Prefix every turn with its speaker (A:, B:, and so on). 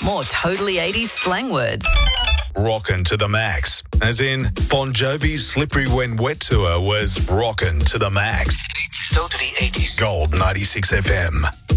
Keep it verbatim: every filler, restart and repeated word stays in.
A: more totally eighties slang words.
B: Rockin' to the max. As in, Bon Jovi's Slippery When Wet tour was rockin' to the max.
C: Totally eighties.
B: Gold ninety-six F M.